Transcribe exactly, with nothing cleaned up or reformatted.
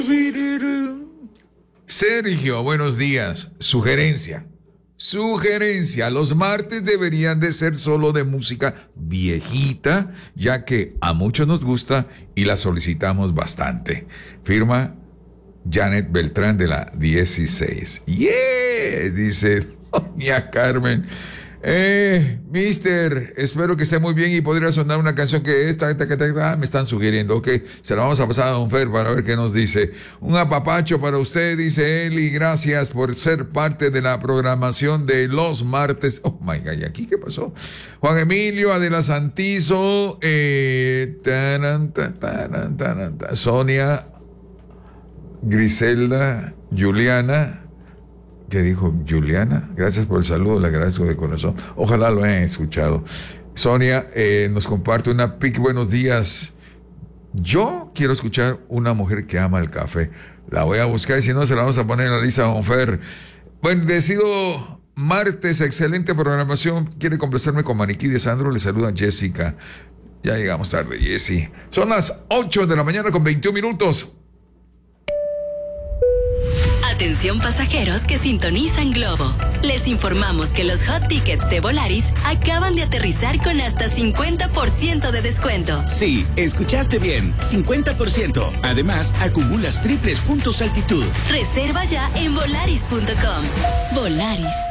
Sergio, buenos días. Sugerencia. Sugerencia. Los martes deberían de ser solo de música viejita, ya que a muchos nos gusta y la solicitamos bastante. Firma Janet Beltrán de la dieciséis. ¡Yeah! Dice doña Carmen. Eh, mister, espero que esté muy bien y podría sonar una canción que esta, esta, esta, esta, me están sugiriendo. Ok, se la vamos a pasar a don Fer para ver qué nos dice. Un apapacho para usted, dice él, y gracias por ser parte de la programación de los martes. Oh my God, ¿y aquí qué pasó? Juan Emilio, Adela Santizo, eh, taran, taran, taran, taran, Sonia, Griselda, Juliana. ¿Qué dijo Juliana? Gracias por el saludo, le agradezco de corazón. Ojalá lo hayan escuchado. Sonia eh, nos comparte una pic. Buenos días. Yo quiero escuchar Una mujer que ama el café. La voy a buscar y si no se la vamos a poner en la lista de don Fer. Bueno, decido martes, excelente programación. Quiere complacerme con Maniquí de Sandro. Le saluda Jessica. Ya llegamos tarde, Jessie. Son las ocho de la mañana con veintiún minutos. Atención pasajeros que sintonizan Globo. Les informamos que los hot tickets de Volaris acaban de aterrizar con hasta cincuenta por ciento de descuento. Sí, escuchaste bien, cincuenta por ciento. Además, acumulas triples puntos altitud. Reserva ya en volaris punto com. Volaris.